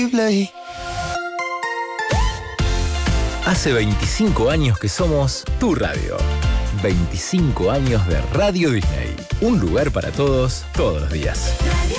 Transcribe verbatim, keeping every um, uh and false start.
Hace veinticinco años que somos tu radio. veinticinco años de Radio Disney. Un lugar para todos, todos los días. Radio